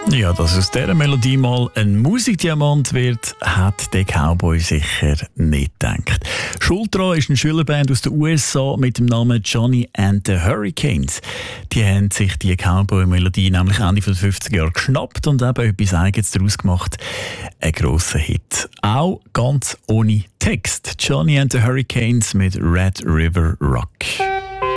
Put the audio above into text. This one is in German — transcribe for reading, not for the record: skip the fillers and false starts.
Ja, dass aus dieser Melodie mal ein Musikdiamant wird, hat der Cowboy sicher nicht gedacht. Schuld daran ist eine Schülerband aus den USA mit dem Namen Johnny and the Hurricanes. Die haben sich die Cowboy-Melodie nämlich Ende der 50er Jahre geschnappt und eben etwas Eigenes daraus gemacht. Ein grosser Hit. Auch ganz ohne Text. Johnny and the Hurricanes mit Red River Rock.